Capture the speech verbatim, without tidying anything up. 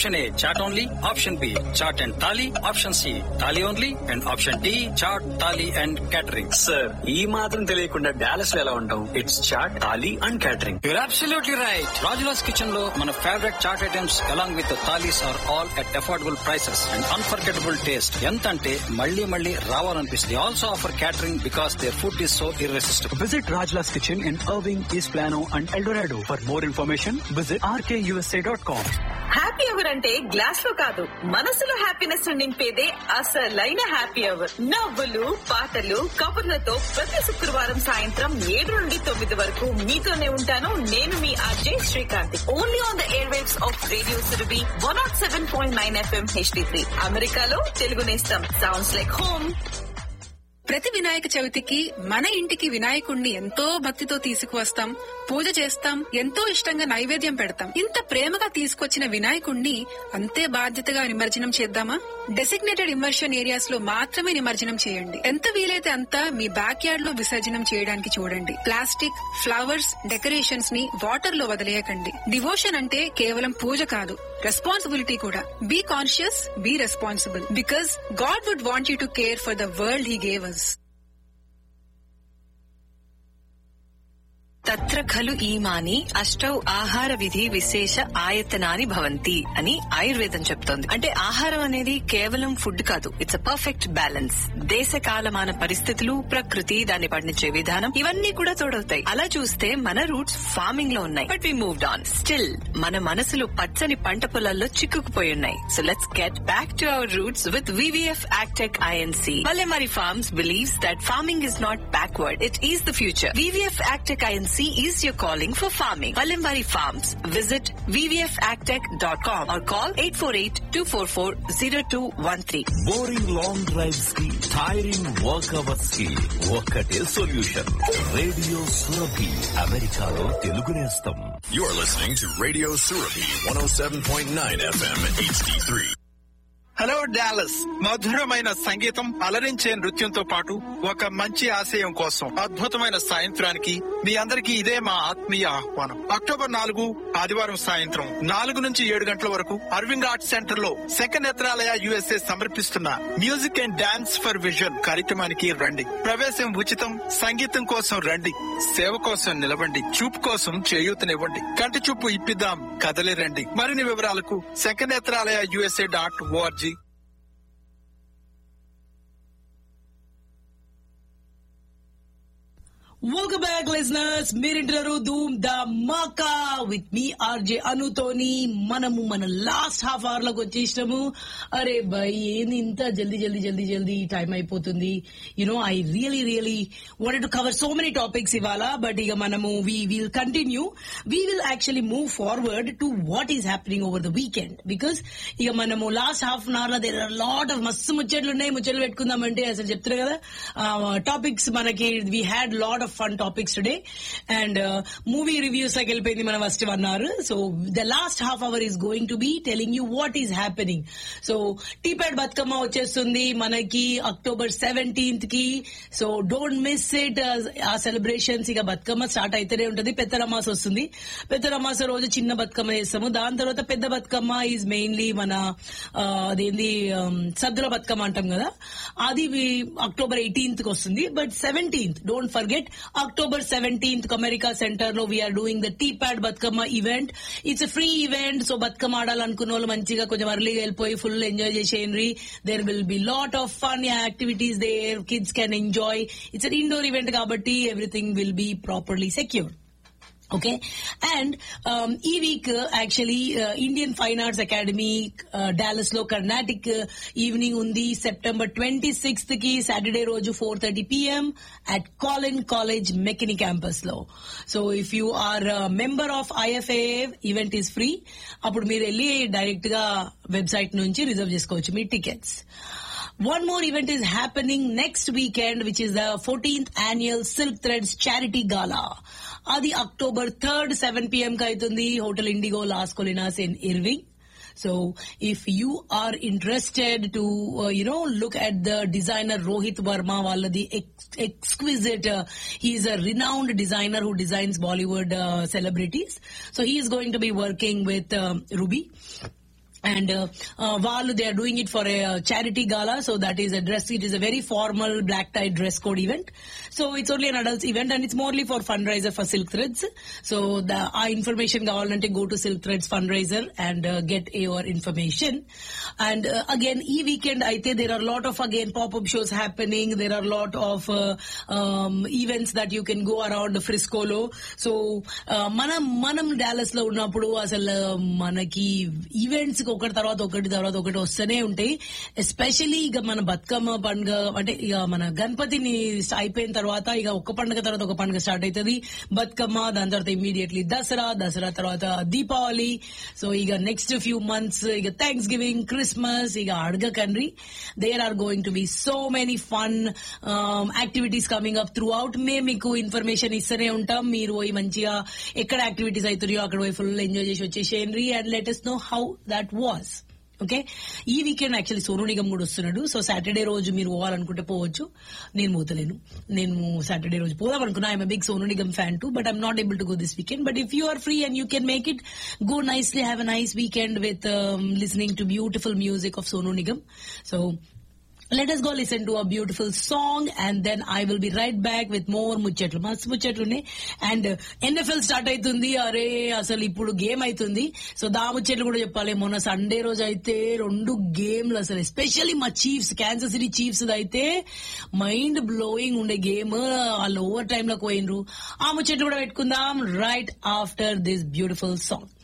Option A, chaat only. Option B, chaat and thali. Option C, thali only. And option D, chaat, thali and catering. Sir, ee matram teliyakunda Dallas lo ela untam. It's chaat, thali and catering. You're absolutely right. Rajula's Kitchen lo mana favorite chaat items along with the thalis are all at affordable prices and unforgettable taste. Entante malli malli రావాలనిపిస్తుంది. They also offer catering because their food is so irresistible. Visit Rajla's Kitchen in Irving, East Plano and El Dorado. For more information, visit r k u s a dot com. Happy hour అంటే glass లో కాదు, మనసులో happiness నింపేదే అసలైన happy hour. నవ్వులు, పాటలు, కబుర్లతో ప్రతి శుక్రవారం సాయంత్రం ఏడు నుండి తొమ్మిది వరకు మీతోనే ఉంటాను. నేను మీ RJ Srikanth. Only on the air waves of radio Surabhi one not seven point nine FM HD three. అమెరికాలో తెలుగు నేస్తం. Sounds like home. ప్రతి వినాయక చవితికి మన ఇంటికి వినాయకుణ్ణి ఎంతో భక్తితో తీసుకువస్తాం, పూజ చేస్తాం, ఎంతో ఇష్టంగా నైవేద్యం పెడతాం. ఇంత ప్రేమగా తీసుకొచ్చిన వినాయకుణ్ణి అంతే బాధ్యతగా నిమజ్జనం చేద్దామా? డెసిగ్నేటెడ్ ఇమర్షన్ ఏరియాస్ లో మాత్రమే నిమజ్జనం చేయండి. ఎంత వీలైతే అంత మీ బ్యాక్ యార్డ్ లో విసర్జనం చేయడానికి చూడండి. ప్లాస్టిక్, ఫ్లవర్స్, డెకరేషన్స్ ని వాటర్ లో వదిలేయకండి. డివోషన్ అంటే కేవలం పూజ కాదు, రెస్పాన్సిబిలిటీ కూడా. Be conscious, be responsible, because God would want you to care for the world he gave us. తత్ర ఖలు ఈమాని అష్టౌ ఆహార విధి విశేష ఆయతనాని భవంతి అని ఆయుర్వేదం చెప్తోంది. అంటే ఆహారం అనేది కేవలం ఫుడ్ కాదు, ఇట్స్ అ పర్ఫెక్ట్ బ్యాలెన్స్. దేశ కాలమాన పరిస్థితులు, ప్రకృతి, దాన్ని పండించే విధానం, ఇవన్నీ కూడా తోడవుతాయి. అలా చూస్తే మన రూట్స్ ఫార్మింగ్ లో ఉన్నాయి, but we moved on. Still మన మనసులు పచ్చని పంట పొలాల్లో చిక్కుకుపోయి ఉన్నాయి. So let's get back to our roots with VVF యాక్టెక్ INC. Palamari Farms believes that farming is not backward, it is the future. V V F Agtech I N C is your calling for farming. Palamari Farms. Visit v v f agtech dot com or call eight four eight, two four four, zero two one three. Boring long drives ki, tiring work hours ki, ఒక్కటే solution. Radio Surabhi, Americano Telugu Nestam. You are listening to Radio Surabhi one oh seven point nine F M H D three. Hello Dallas, మధురమైన సంగీతం, అలరించే నృత్యంతో పాటు ఒక మంచి ఆశయం కోసం అద్భుతమైన సాయంత్రానికి మీ అందరికీ ఇదే మా ఆత్మీయ ఆహ్వానం. అక్టోబర్ నాలుగు ఆదివారం సాయంత్రం నాలుగు నుంచి ఏడు గంటల వరకు అరవింద్ ఆర్ట్స్ సెంటర్ లో శంఖ నేత్రాలయ యుఎస్ఏ సమర్పిస్తున్న music and dance for vision కార్యక్రమానికి రండి. ప్రవేశం ఉచితం. సంగీతం కోసం రండి, సేవ కోసం నిలవండి, చూపు కోసం చేయూతనివ్వండి. కంటి చూపు ఇప్పిద్దాం, కదలి రండి. మరిన్ని వివరాలకు శంఖ Netralaya USA dot ORG. Welcome back, listeners. మీరింటారు Dhoom Dhamaka with me RJ అనుతోని. మనము మన లాస్ట్ హాఫ్ అవర్ లోకి వచ్చేసినాము. అరే భయ్, ఏంది ఇంత జల్దీ జల్దీ జల్దీ జల్దీ టైం అయిపోతుంది. You know I really really wanted to cover so many topics ఇవాళ. బట్ ఇక మనము we will continue. We will actually move forward to what is happening over the weekend. Because ఇక మనము లాస్ట్ హాఫ్ అన్ అవర్ లో there are lot of మస్తు ముచ్చట్లు ఉన్నాయి. ముచ్చట్లు పెట్టుకుందామంటే అసలు చెప్తున్నారు కదా టాపిక్స్ మనకి. We had lot of fun topics today and uh, movie reviews like elpindi mana first one hour. So the last half hour is going to be telling you what is happening. So T-Pad Batkama vachestundi manaki October seventeenth ki, so don't miss it. Aa celebrations iga Batkama start aitane untadi. Pedda Ramas vastundi. Pedda Ramas roju chinna Batkama chestamu. Dan tarvata Pedda Batkama is mainly mana adendi Sadra Batkama antam kada, adi October eighteenth ki vastundi. But seventeenth, don't forget, October seventeenth America Center lo we are doing the T-Pad Batkama event. It's a free event, so Batkama ఆడాలనుకున్నోళ్ళు మంచిగా కొంచెం ఎర్లీగా వెళ్ళిపోయి full enjoy చేసేయండి. There will be lot of fun activities there. Kids can enjoy. It's an indoor event kabatti everything will be properly secure. Okay, and um, ఈ week actually Indian fine arts academy Dallas లో Carnatic evening ఉంది. September twenty sixth కి Saturday రోజు four thirty PM at కాలిన్ college McKinney campus లో. So if you are member of IFA, event is free. అప్పుడు మీరు వెళ్ళి direct గా వెబ్సైట్ నుంచి రిజర్వ్ చేసుకోవచ్చు మీ tickets. One more event is happening next weekend, which is the fourteenth annual Silk Threads Charity Gala. Adi October third, seven p.m. ka aitundi, Hotel Indigo Las Colinas in Irving. So if you are interested to uh, you know look at the designer Rohit Verma walladi ex- exquisite uh, he is a renowned designer who designs Bollywood uh, celebrities. So he is going to be working with uh, Ruby. And uh, uh, while they are doing it for a uh, charity gala, so that is a dress, it is a very formal black tie dress code event. So it's only an adults event and it's mostly for fundraiser for Silk Threads. So the uh, information gavalante go to Silk Threads fundraiser and uh, get your information. And uh, again, e weekend aithe there are a lot of again pop-up shows happening. There are a lot of uh, um, events that you can go around Frisco lo. So uh, manam manam Dallas lo unnappudu asalu manaki events ఒకటి తర్వాత ఒకటి తర్వాత ఒకటి వస్తూనే ఉంటాయి. Especially ఇక మన బతుకమ్మ పండుగ అంటే ఇక మన గణపతిని అయిపోయిన తర్వాత ఇక ఒక పండుగ తర్వాత ఒక పండుగ స్టార్ట్ అవుతుంది. బతుకమ్మ, దాని తర్వాత ఇమ్మీడియట్లీ దసరా, దసరా తర్వాత దీపావళి. సో ఇక నెక్స్ట్ ఫ్యూ మంత్స్ ఇక థ్యాంక్స్ గివింగ్, క్రిస్మస్, ఇక అడగకండ్రి. There are going to be so many fun activities coming up through out. మేము మీకు ఇన్ఫర్మేషన్ ఇస్తూనే ఉంటాం. మీరు పోయి మంచిగా ఎక్కడ యాక్టివిటీస్ అవుతున్నాయో అక్కడ పోయి ఫుల్ ఎంజాయ్ చేసి వచ్చేసేయండి and let us know how that was. Okay, ఈ వీకెండ్ యాక్చువల్లీ సోను నిగమ్ కూడా వస్తున్నాడు. సో సాటర్డే రోజు మీరు పోవాలనుకుంటే పోవచ్చు. నేను పోతలేను, నేను సాటర్డే రోజు పోదాం అనుకున్నా. I'm big Sonu Nigam fan to, but I'm not able to go this weekend. But if you are free and you can make it, go nicely, have a nice weekend with listening to beautiful music of Sonu Nigam. So let us go listen to a beautiful song and then I will be right back with more ముచ్చట్లు. మస్తు ముచ్చట్లు and NFL start అవుతుంది. అరే అసలు ఇప్పుడు game అవుతుంది. So దా ముచ్చట్లు కూడా చెప్పాలి. మొన్న సండే రోజు అయితే రెండు గేమ్లు అసలు, ఎస్పెషల్లీ మా చీఫ్స్, క్యాన్సర్ సిటీ చీఫ్స్ అయితే మైండ్ బ్లోయింగ్ ఉండే గేమ్. వాళ్ళు ఓవర్ టైమ్ లోకి పోయినరు. ఆ ముచ్చట్లు కూడా పెట్టుకుందాం right after this beautiful song.